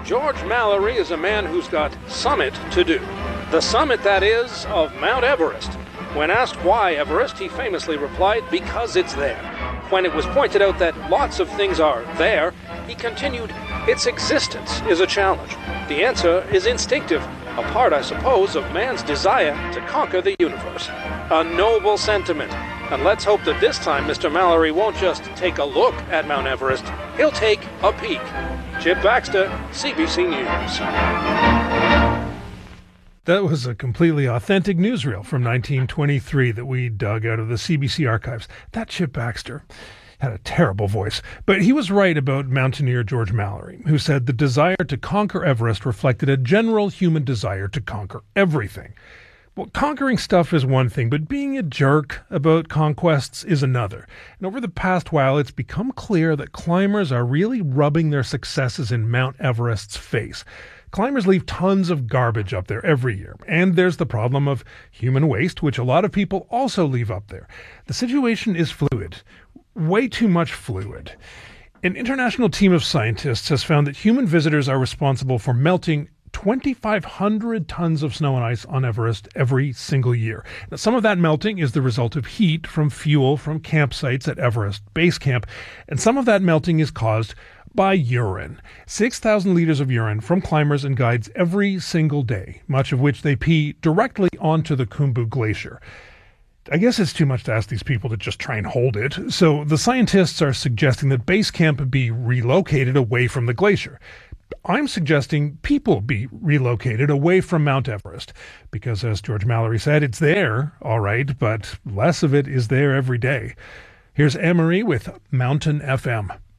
George Mallory is a man who's got summit to do. The summit, that is, of Mount Everest. When asked why Everest, he famously replied, because it's there. When it was pointed out that lots of things are there, he continued, its existence is a challenge. The answer is instinctive, a part, I suppose, of man's desire to conquer the universe. A noble sentiment. And let's hope that this time Mr. Mallory won't just take a look at Mount Everest, he'll take a peek. Chip Baxter, CBC News. That was a completely authentic newsreel from 1923 that we dug out of the CBC archives. That Chip Baxter had a terrible voice. But he was right about mountaineer George Mallory, who said the desire to conquer Everest reflected a general human desire to conquer everything. Well, conquering stuff is one thing, but being a jerk about conquests is another. And over the past while, it's become clear that climbers are really rubbing their successes in Mount Everest's face. Climbers leave tons of garbage up there every year. And there's the problem of human waste, which a lot of people also leave up there. The situation is fluid. Way too much fluid. An international team of scientists has found that human visitors are responsible for melting 2,500 tons of snow and ice on Everest every single year. Now, some of that melting is the result of heat from fuel from campsites at Everest Base Camp, and some of that melting is caused by urine. 6,000 liters of urine from climbers and guides every single day, much of which they pee directly onto the Khumbu Glacier. I guess it's too much to ask these people to just try and hold it, so the scientists are suggesting that Base Camp be relocated away from the glacier. I'm suggesting people be relocated away from Mount Everest, because as George Mallory said, it's there, all right, but less of it is there every day. Here's Anne-Marie with Mountain FM.